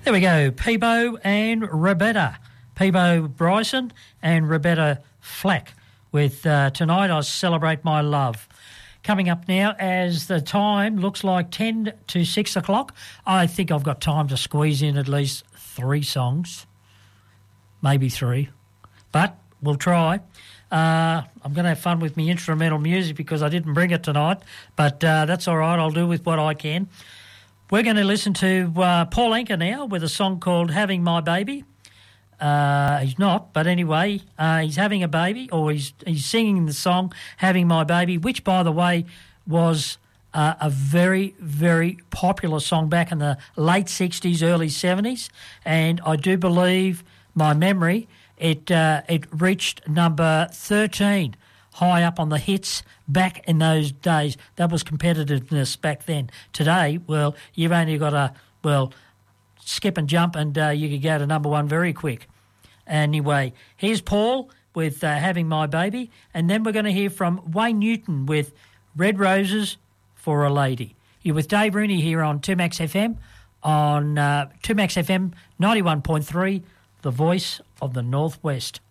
There we go, Peebo and Roberta. Peebo Bryson and Roberta Flack with Tonight I Celebrate My Love. Coming up now, as the time looks like 10 to 6 o'clock, I think I've got time to squeeze in at least 3 songs, maybe 3, but we'll try. I'm going to have fun with me instrumental music because I didn't bring it tonight, but that's all right. I'll do with what I can. We're going to listen to Paul Anka now with a song called Having My Baby. He's not, but anyway, he's having a baby, or he's singing the song Having My Baby, which, by the way, was a very, very popular song back in the late 60s, early 70s, and I do believe, my memory, it reached number 13, high up on the hits back in those days. That was competitiveness back then. Today, well, you've only got to, skip and jump and you could go to number 1 very quick. Anyway, here's Paul with Having My Baby, and then we're going to hear from Wayne Newton with Red Roses for a Lady. You're with Dave Rooney here on 2Max FM, on 2Max FM 91.3, the voice of the Northwest.